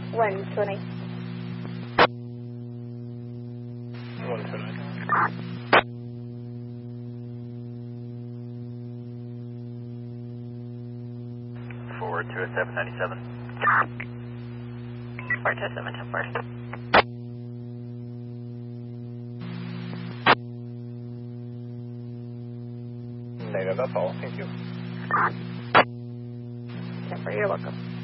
129. 129. Forward to a 797. Forward to a 724. Negative, that's all. Thank you. You're welcome.